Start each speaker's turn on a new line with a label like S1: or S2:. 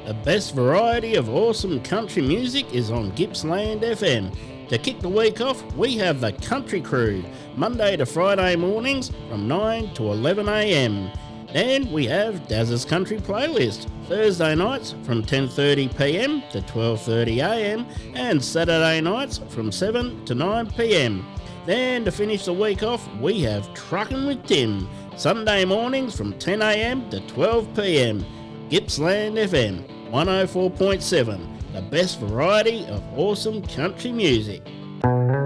S1: The best variety of awesome country music is on Gippsland FM. To kick the week off, we have the Country Crew, Monday to Friday mornings from 9 to 11 a.m. Then we have Daz's Country Playlist, Thursday nights from 10:30 p.m. to 12:30 a.m. and Saturday nights from 7 to 9 p.m. Then to finish the week off, we have Truckin' with Tim, Sunday mornings from 10 a.m. to 12 p.m. Gippsland FM 104.7, the best variety of awesome country music.